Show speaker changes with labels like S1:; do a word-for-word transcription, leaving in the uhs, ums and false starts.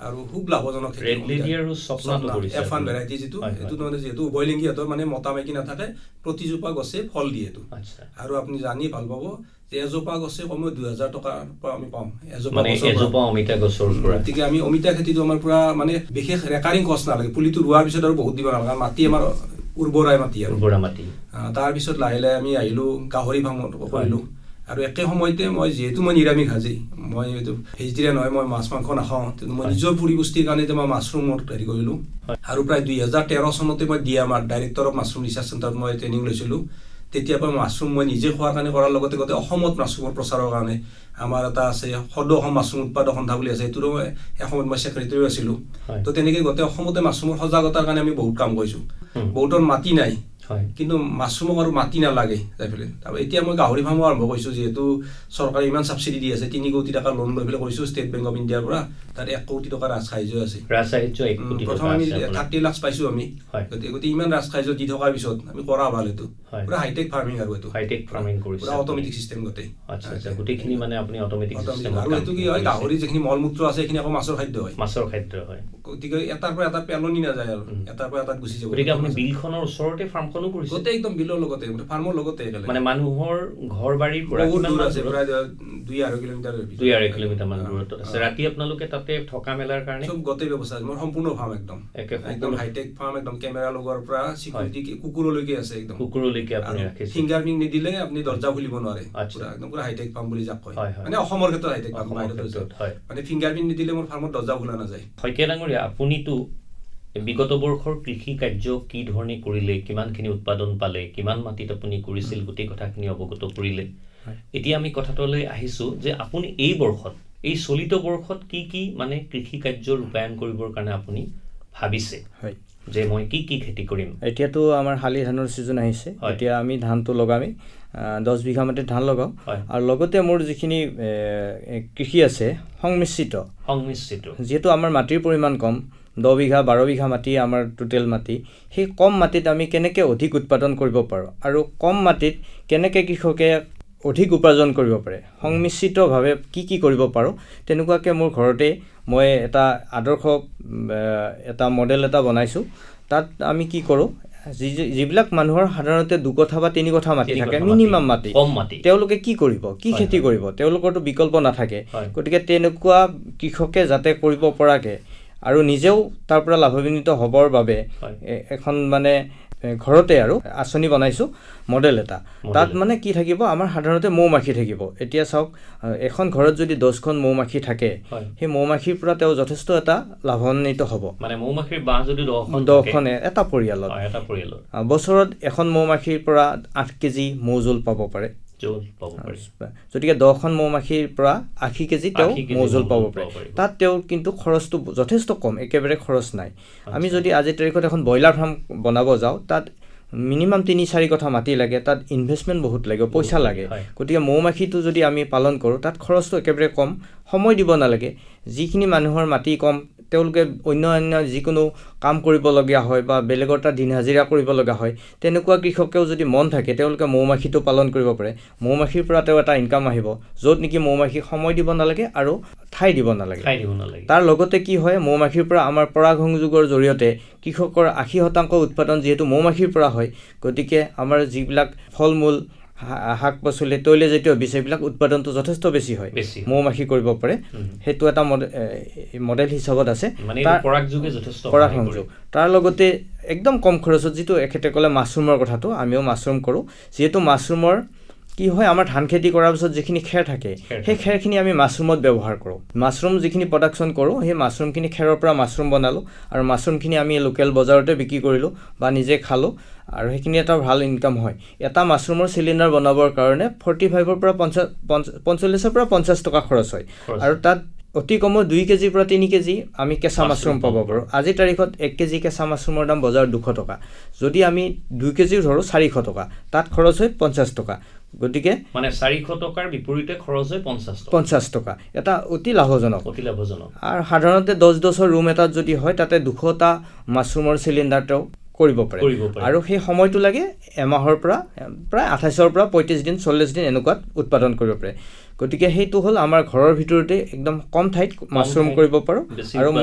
S1: আৰু খুব লাভজনক খেতি
S2: ৰেড লেডি আৰু স্বপ্নাটো কৰিছে
S1: এফ ওৱান ভেৰাইটি যিটো এটো মানে যেহেতু উভয়লিংগী হেতৰ মানে মতা মাইকী নাথাকে প্ৰতিজোপা গছে ফল দিয়ে এটো
S2: আচ্ছা
S1: আৰু আপুনি জানি ভাল পাব যে এজোপা গছে কমেও দুই হাজাৰ টকাৰ পৰা আমি পাওঁ এজোপা
S2: মানে এজোপা অমিতা গছৰ পৰা
S1: গতিকে আমি অমিতা খেতিটো আমাৰ পুৰা মানে বিশেষ ৰেকাৰিং কষ্ট নালাগে পুলিটো ৰোৱাৰ পিছত আৰু বহুত দিব নালাগে মাটি আমাৰ উৰ্বৰাই মাটি আৰু
S2: উৰ্বৰা মাটি
S1: তাৰ পিছত লাহে লাহে আমি আহিলো গাহৰি ফাৰ্ম কৰিলো আৰু একে সময়তে মই যেহেতু মই নিৰামিষ সাজি মই ভেজিটেৰিয়ান নহয় মই মাছ মাংস নাখাওঁ মই নিজৰ পৰিপুষ্টিৰ কাৰণে মই মাছৰুমৰ হেৰি কৰিলো আৰু প্ৰায় দুই হাজাৰ তেৰ চনতে মই D M R director of mushroom research চেণ্টাৰত মই ট্ৰেইনিং লৈছিলো তেতিয়া পৰা মাছৰুম মই নিজে খোৱাৰ কাৰণে কৰাৰ লগতে গোটেই অসমত মাছৰুমৰ প্ৰচাৰৰ কাৰণে আমাৰ এটা আছে সদ অসম মাছৰুম উৎপাদক সন্থা বুলি আছে এইটোৰো এসময়ত মই ছেক্ৰেটাৰী আছিলো তো তেনেকৈ গোটেই অসমতে মাছৰুমৰ সজাগতাৰ কাৰণে আমি বহুত কাম কৰিছো বহুতৰ মাটি নাই কিন্তু মাছৰুমক আৰু মাটি নালাগে যাইফালে তাৰপৰা এতিয়া মই গাহৰি ফাৰ্ম আৰম্ভ কৰিছো যেহেতু চৰকাৰে ইমান সাবসিডি দি আছে তিনি কোটি টকা লোন লৈ পেলাই কৰিছো ষ্টেট বেংক অফ ইণ্ডিয়াৰ পৰা তাৰ এক কোটি টকা ৰাজসাহায্য আছে
S2: ৰাজসাহায্য এক কোটি টকা
S1: প্ৰথম আমি ষাঠি লাখ পাইছো আমি গতিকে ইমান ৰাজসাহায্য দি থকাৰ পিছত আমি কৰা ভাল এইটো পুৰা হাইটেক ফাৰ্মিং আৰু এইটো
S2: হাইটেক ফাৰ্মিং কৰিছে
S1: পুৰা অট'মেটিক সিস্টেম গোটেই
S2: আচ্ছা আচ্ছা গোটেইখিনি মানে আপুনি অট'মেটিক সিস্টেম
S1: আৰু এইটো কি হয় গাহৰি যিখিনি মলমূত্ৰ আছে সেইখিনি আকৌ মাছৰ খাদ্য হয়
S2: মাছৰ খাদ্য হয়
S1: গতিকে এটাৰ পৰা এটা পেলনি নাযায় আৰু এটাৰ পৰা এটাত গুচি যাব
S2: গতিকে আপুনি বিলখনৰ ওচৰতে ফাৰ্মখনো কৰিছে
S1: গোটেই একদম বিলৰ লগতে ফাৰ্মৰ লগতে
S2: মানে মানুহৰ ঘৰ বাৰীৰ পৰা
S1: কিমান দূৰ আছে প্ৰায় দুই আঢ়ৈ কিলোমিটাৰ
S2: দুই আঢ়ৈ কিলোমিটাৰ মান দূৰত আছে ৰাতি আপোনালোকে তাতে থকা মেলাৰ কাৰণে
S1: সব গোটেই ব্যৱস্থা আছে মোৰ সম্পূৰ্ণ ফাৰ্ম একদম একদম হাইটেক ফাৰ্ম একদম কেমেৰা লগোৱাৰ পৰা সিকিউৰিটি কুকুৰলৈকে আছে একদম
S2: কুকুৰলৈকে আপুনি ৰাখিছে
S1: ফিংগাৰপ্ৰিন্ট নিদিলে আপুনি দৰ্জা খুলিব নোৱাৰে পুৰা একদম পুৰা হাইটেক ফাৰ্ম বুলি যাক কয় মানে অসমৰ ক্ষেত্ৰত হাইটেক ফাৰ্ম মানে ফিংগাৰপ্ৰিন্ট নিদিলে মোৰ ফাৰ্মত দৰ্জা খোলা নাযায়
S2: শইকীয়া ডাঙৰীয়া আপুনিতো বিগত বৰ্ষৰ কৃষি কাৰ্য কি ধৰণে কৰিলে কিমানখিনি উৎপাদন পালে কিমান মাটিত আপুনি কৰিছিল গোটেই কথাখিনি অৱগত কৰিলে এতিয়া আমি কথাটোলৈ আহিছো যে আপুনি এই বৰ্ষত এই চলিত বৰ্ষত কি কি মানে কৃষি কাৰ্য ৰূপায়ণ কৰিবৰ কাৰণে আপুনি ভাবিছে হয় যে মই কি কি খেতি কৰিম
S3: এতিয়াতো আমাৰ হালি ধানৰ সিজন আহিছে এতিয়া আমি ধানটো লগামি দহ বিঘা মাটিত ধান লগাও আৰু লগতে মোৰ যিখিনি কৃষি আছে সংমিশ্ৰিত
S2: সংমিশ্ৰিত
S3: যেহেতু আমাৰ মাটিৰ পৰিমাণ কম দহ বিঘা বাৰ বিঘা মাটি আমাৰ টোটেল মাটি সেই কম মাটিত আমি কেনেকৈ অধিক উৎপাদন কৰিব পাৰোঁ আৰু কম মাটিত কেনেকৈ কৃষকে অধিক উপাৰ্জন কৰিব পাৰে সংমিশ্ৰিতভাৱে কি কি কৰিব পাৰোঁ তেনেকুৱাকৈ মোৰ ঘৰতে মই এটা আদৰ্শ এটা মডেল এটা বনাইছোঁ তাত আমি কি কৰোঁ যি যিবিলাক মানুহৰ সাধাৰণতে দুকঠা বা তিনি কঠা মাটি থাকে মিনিমাম মাটি
S2: কম মাটি
S3: তেওঁলোকে কি কৰিব কি খেতি কৰিব তেওঁলোকৰতো বিকল্প নাথাকে গতিকে তেনেকুৱা কৃষকে যাতে কৰিব পৰাকৈ আৰু নিজেও তাৰ পৰা লাভান্বিত হ'বৰ বাবে এখন মানে ঘৰতে আৰু আঁচনি বনাইছোঁ মডেল এটা তাত মানে কি থাকিব আমাৰ সাধাৰণতে মৌ মাখি থাকিব এতিয়া চাওক এখন ঘৰত যদি দহখন মৌ মাখি থাকে সেই মৌ মাখিৰ পৰা তেওঁ যথেষ্ট এটা লাভান্বিত হ'ব
S2: মানে মৌ মাখিৰ বাহ যদি দহখন
S3: দহখনে এটা পৰিয়ালত
S2: এটা পৰিয়ালত
S3: বছৰত এখন মৌ মাখিৰ পৰা আঠ কেজি মৌজোল পাব পাৰে গতিকে দহখন মৌ মাখিৰ পৰা আশী কেজি তেওঁ মৌজোল পাব পাৰে তাত তেওঁৰ কিন্তু খৰচটো যথেষ্ট কম একেবাৰে খৰচ নাই আমি যদি আজিৰ তাৰিখত এখন ব্ৰইলাৰ ফাৰ্ম বনাব যাওঁ তাত মিনিমাম তিনি চাৰি কঠা মাটি লাগে তাত ইনভেষ্টমেণ্ট বহুত লাগে পইচা লাগে গতিকে মৌ মাখিটো যদি আমি পালন কৰোঁ তাত খৰচটো একেবাৰে কম সময় দিব নালাগে যিখিনি মানুহৰ মাটি কম তেওঁলোকে অন্য অন্য যিকোনো কাম কৰিবলগীয়া হয় বা বেলেগৰ এটা দিন হাজিৰা কৰিবলগীয়া হয় তেনেকুৱা কৃষকেও যদি মন থাকে তেওঁলোকে মৌ মাখিটো পালন কৰিব পাৰে মৌ মাখিৰ পৰা তেওঁ এটা ইনকাম আহিব য'ত নেকি মৌ মাখিক সময় দিব নালাগে আৰু ঠাই দিব নালাগে তাৰ লগতে কি হয় মৌ মাখিৰ পৰা আমাৰ পৰাগ সংযোগৰ জৰিয়তে কৃষকৰ আশী শতাংশ উৎপাদন যিহেতু মৌ মাখিৰ পৰা হয় গতিকে আমাৰ যিবিলাক ফল মূল শাক পাচলি তৈলজাতীয় বীজ এইবিলাক উৎপাদনটো যথেষ্ট বেছি হয় মৌ মাখি কৰিব পাৰে সেইটো এটা মডেল হিচাপত আছে পৰাগ সংযোগ তাৰ লগতে একদম কম খৰচত যিটো এখেতে ক'লে মাছৰুমৰ কথাটো আমিও মাছৰুম কৰোঁ যিহেতু মাছৰুমৰ কি হয় আমাৰ ধান খেতি কৰাৰ পিছত যিখিনি খেৰ থাকে সেই খেৰখিনি আমি মাছৰুমত ব্যৱহাৰ কৰোঁ মাছৰুম যিখিনি প্ৰডাকশ্যন কৰোঁ সেই মাছৰুমখিনি খেৰৰ পৰা মাছৰুম বনালোঁ আৰু মাছৰুমখিনি আমি লোকেল বজাৰতে বিক্ৰী কৰিলোঁ বা নিজে খালোঁ আৰু সেইখিনি এটা ভাল ইনকাম হয় এটা মাছৰুমৰ চিলিণ্ডাৰ বনাবৰ কাৰণে ফৰ্টি ফাইভৰ পৰা পঞ্চাছ পঞ্চল্লিছৰ পৰা পঞ্চাছ টকা খৰচ হয় আৰু তাত অতি কমেও দুই কেজিৰ পৰা তিনি কেজি আমি কেঁচা মাছৰুম পাব পাৰোঁ আজিৰ তাৰিখত এক কেজি কেঁচা মাছৰুমৰ দাম বজাৰত দুশ টকা যদি আমি দুই কেজিও ধৰোঁ চাৰিশ টকা তাত খৰচ হয় পঞ্চাছ টকা গতিকে
S2: মানে চাৰিশ টকাৰ বিপৰীতে খৰচ হয় পঞ্চাছ টকা
S3: পঞ্চাছ টকা এটা অতি লাভজনক
S2: অতি লাভজনক
S3: আৰু সাধাৰণতে দহ দহৰ ৰুম এটাত যদি হয় তাতে দুশটা মাছৰুমৰ চিলিণ্ডাৰ তেওঁ কৰিব পাৰে আৰু সেই সময়টো লাগে এমাহৰ পৰা প্ৰায় আঠাইছৰ পৰা পঁয়ত্ৰিছ দিন চল্লিছ দিন এনেকুৱাত উৎপাদন কৰিব পাৰে গতিকে সেইটো হ'ল আমাৰ ঘৰৰ ভিতৰতে একদম কম ঠাইত মাছৰুম কৰিব পাৰোঁ আৰু